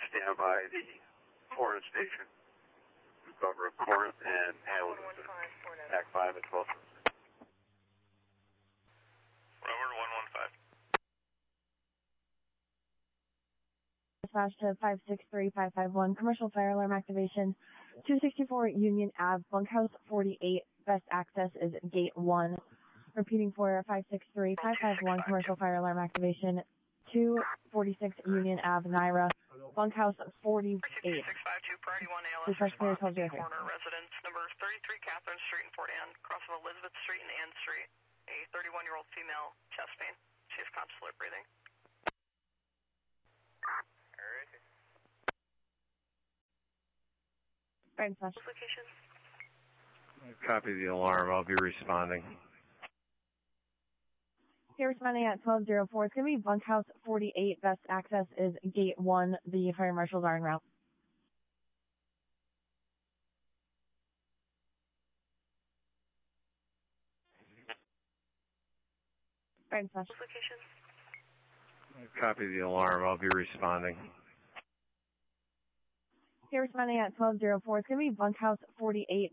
stand by the Corinth station. Cover of Corinth and Hamilton. Act 5 at 12. Robert 115. Dispatch to 563551, commercial fire alarm activation, 264 Union Ave, bunkhouse 48, best access is gate 1. Repeating for 563551, commercial fire alarm activation, 246 Union Ave, Naira, bunkhouse 48. 652, priority 1 ALS Dispatch clear response, 1203. corner residence number 33 Catherine Street in Fort Anne, cross of Elizabeth Street and Ann Street. A 31-year-old female, chest pain. She has consulate breathing. Right, dispatch. Location. Copy the alarm. I'll be responding. Here responding at 1204. It's going to be bunkhouse 48. Best access is gate 1. The fire marshals are en route. Right, dispatch. Location. Copy the alarm. I'll be responding. Here responding at 1204. It's going to be bunkhouse 48.